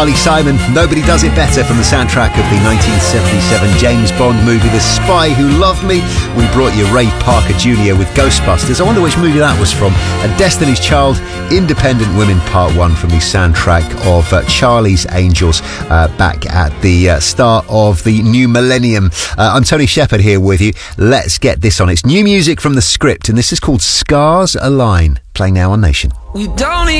Carly Simon, Nobody Does It Better, from the soundtrack of the 1977 James Bond movie The Spy Who Loved Me. We brought you Ray Parker Jr. with Ghostbusters. I wonder which movie that was from. Destiny's Child, Independent Women Part 1, from the soundtrack of Charlie's Angels, back at the start of the new millennium. I'm Tony Shepherd here with you. Let's get this on. It's new music from The Script, and this is called Scars Align, playing now on Nation. We don't